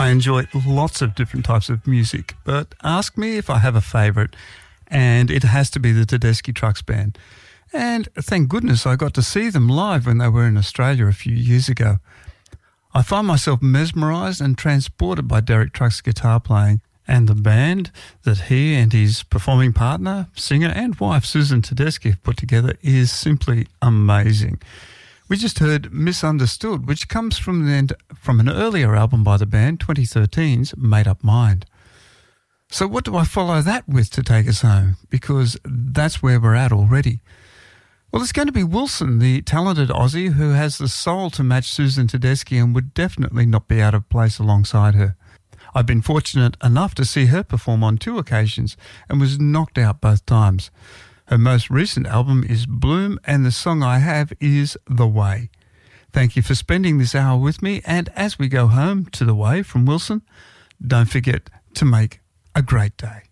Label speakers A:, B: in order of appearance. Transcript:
A: enjoy lots of different types of music, but ask me if I have a favourite, and it has to be the Tedeschi Trucks Band. And thank goodness I got to see them live when they were in Australia a few years ago. I find myself mesmerised and transported by Derek Trucks' guitar playing, and the band that he and his performing partner, singer and wife Susan Tedeschi have put together is simply amazing. We just heard Misunderstood, which comes from an earlier album by the band, 2013's Made Up Mind. So what do I follow that with to take us home? Because that's where we're at already. Well, it's going to be Wilson, the talented Aussie who has the soul to match Susan Tedeschi and would definitely not be out of place alongside her. I've been fortunate enough to see her perform on 2 occasions and was knocked out both times. Her most recent album is Bloom, and the song I have is The Way. Thank you for spending this hour with me, and as we go home to The Way from Wilson, don't forget to make a great day.